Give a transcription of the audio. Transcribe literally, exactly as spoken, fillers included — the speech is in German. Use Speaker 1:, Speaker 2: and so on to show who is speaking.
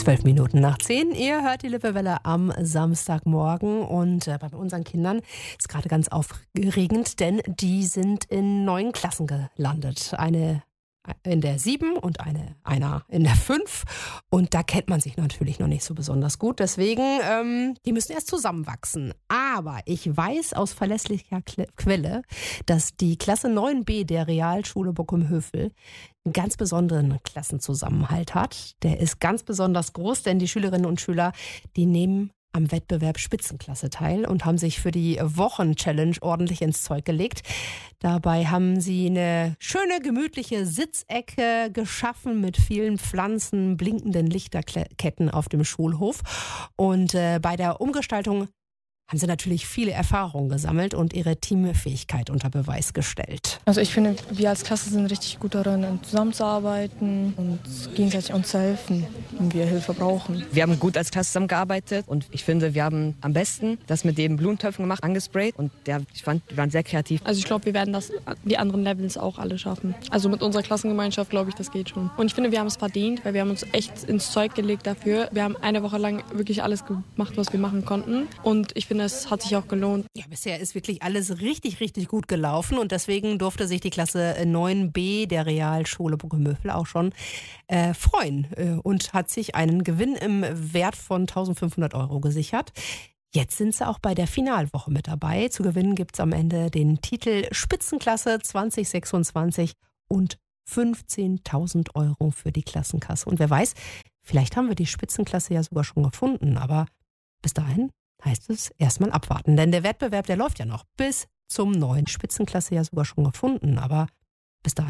Speaker 1: Zwölf Minuten nach zehn. Ihr hört die Lippewelle am Samstagmorgen und äh, bei unseren Kindern ist gerade ganz aufregend, denn die sind in neuen Klassen gelandet. Eine in der sieben und eine einer in der fünf. Und da kennt man sich natürlich noch nicht so besonders gut. Deswegen, ähm, die müssen erst zusammenwachsen. Aber ich weiß aus verlässlicher Kle- Quelle, dass die Klasse neun b der Realschule Bockum-Hövel einen ganz besonderen Klassenzusammenhalt hat. Der ist ganz besonders groß, denn die Schülerinnen und Schüler, die nehmen am Wettbewerb Spitzenklasse teil und haben sich für die Wochen-Challenge ordentlich ins Zeug gelegt. Dabei haben sie eine schöne, gemütliche Sitzecke geschaffen mit vielen Pflanzen, blinkenden Lichterketten auf dem Schulhof. Und äh, bei der Umgestaltung haben sie natürlich viele Erfahrungen gesammelt und ihre Teamfähigkeit unter Beweis gestellt.
Speaker 2: Also ich finde, wir als Klasse sind richtig gut darin, zusammenzuarbeiten und gegenseitig uns zu helfen, wenn wir Hilfe brauchen.
Speaker 3: Wir haben gut als Klasse zusammengearbeitet und ich finde, wir haben am besten das mit den Blumentöpfen gemacht, angesprayt und der, ich fand, wir waren sehr kreativ.
Speaker 4: Also ich glaube, wir werden das, die anderen Levels auch alle schaffen. Also mit unserer Klassengemeinschaft glaube ich, das geht schon. Und ich finde, wir haben es verdient, weil wir haben uns echt ins Zeug gelegt dafür. Wir haben eine Woche lang wirklich alles gemacht, was wir machen konnten und ich finde, es hat sich auch gelohnt.
Speaker 1: Ja, bisher ist wirklich alles richtig, richtig gut gelaufen und deswegen durfte sich die Klasse neun b der Realschule Bockum-Hövel auch schon äh, freuen äh, und hat sich einen Gewinn im Wert von eintausendfünfhundert Euro gesichert. Jetzt sind sie auch bei der Finalwoche mit dabei. Zu gewinnen gibt es am Ende den Titel Spitzenklasse zwanzig sechsundzwanzig und fünfzehntausend Euro für die Klassenkasse. Und wer weiß, vielleicht haben wir die Spitzenklasse ja sogar schon gefunden, aber bis dahin heißt es erstmal abwarten, denn der Wettbewerb, der läuft ja noch bis zum neuen Spitzenklasse ja sogar schon gefunden, aber bis dahin